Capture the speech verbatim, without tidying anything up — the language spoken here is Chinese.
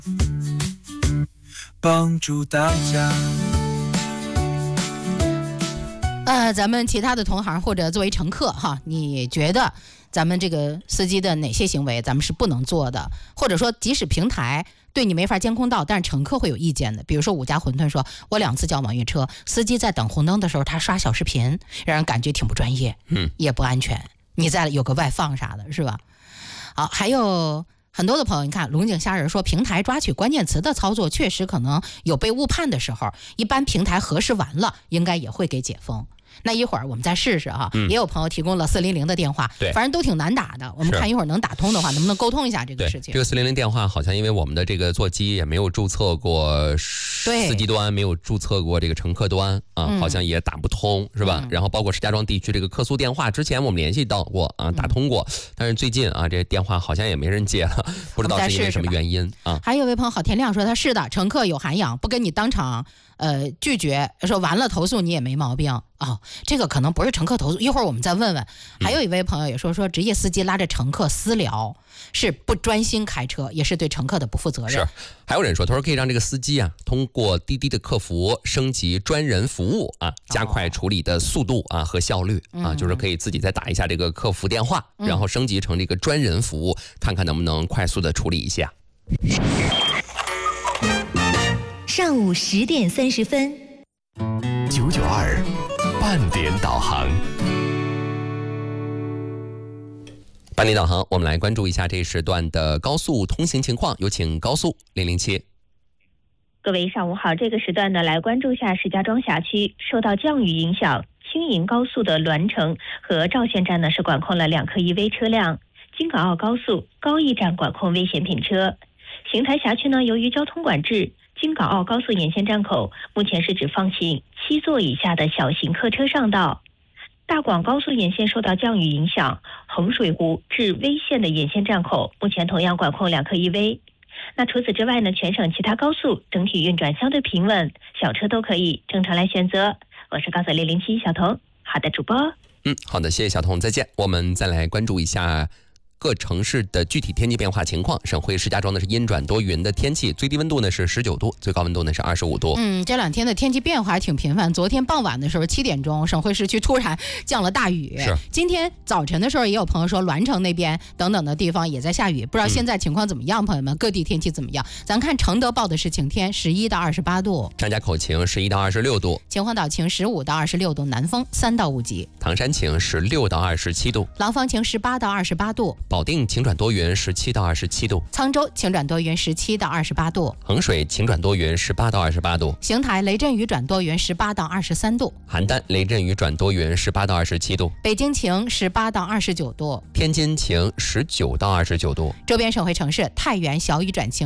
帮助大家。 呃，咱们其他的同行或者作为乘客哈，你觉得咱们这个司机的哪些行为咱们是不能做的？或者说，即使平台对你没法监控到，但是乘客会有意见的。比如说五家馄饨说，我两次叫网约车，司机在等红灯的时候，他刷小视频，让人感觉挺不专业， 嗯， 也不安全。你再有个外放啥的，是吧？好，还有很多的朋友，你看龙井虾仁说，平台抓取关键词的操作确实可能有被误判的时候，一般平台核实完了，应该也会给解封。那一会儿我们再试试哈、嗯，也有朋友提供了四零零的电话， 对， 反正都挺难打的。我们看一会儿能打通的话，能不能沟通一下这个事情？ 这个四零零电话好像因为我们的这个座机也没有注册过司机端，没有注册过这个乘客端啊、嗯，好像也打不通，是吧？嗯、然后包括石家庄地区这个客诉电话，之前我们联系到过啊，打通过，嗯、但是最近啊，这电话好像也没人接了，不知道是因为什么原因啊。 还有位朋友郝天亮说，他是的，乘客有涵养，不跟你当场呃拒绝，说完了投诉你也没毛病。哦，这个可能不是乘客投诉，一会儿我们再问问。还有一位朋友也说，说职业司机拉着乘客私聊是不专心开车，也是对乘客的不负责任。 是，还有人说，他说可以让这个司机啊，通过滴滴的客服升级专人服务啊，加快处理的速度啊和效率啊，就是可以自己再打一下这个客服电话，然后升级成这个专人服务，看看能不能快速的处理一下。 上午十点三十分， 九九二半点导航。 半点导航，我们来关注一下这时段的高速通行情况，有请高速零零七。 各位上午好，这个时段呢，来关注一下石家庄辖区受到降雨影响，青银高速的栾城和赵县站呢是管控了两客一危车辆，京港澳高速高义站管控危险品车。邢台辖区呢，由于交通管制，京港澳高速沿线站口目前是只放行七座以下的小型客车上道。大广高速沿线受到降雨影响，衡水湖至威县的沿线站口目前同样管控两客一危。那除此之外呢，全省其他高速整体运转相对平稳，小车都可以正常来选择。我是高速零零七小童。好的，主播。 嗯，好的，谢谢小童，再见。我们再来关注一下各城市的具体天气变化情况。省会石家庄呢是阴转多云的天气，最低温度呢是十九度，最高温度呢是二十五度。 嗯，这两天的天气变化还挺频繁。昨天傍晚的时候七点钟，省会市区突然降了大雨。 是。 今天早晨的时候也有朋友说栾城那边等等的地方也在下雨，不知道现在情况怎么样？嗯、朋友们，各地天气怎么样？咱看承德报的是晴天，十一到二十八度； 张家口晴，十一到二十六度； 秦皇岛晴，十五到二十六度，南风三到五级； 唐山晴，十六到二十七度； 廊坊晴，十八到二十八度； 保定晴转多云，十七到二十七度； 沧州晴转多云，十七到二十八度； 衡水晴转多云，十八到二十八度； 邢台雷阵雨转多云，十八到二十三度； 邯郸雷阵雨转多云，十八到二十七度； 北京晴，十八到二十九度； 天津晴，十九到二十九度； 周边省会城市太原小雨转晴。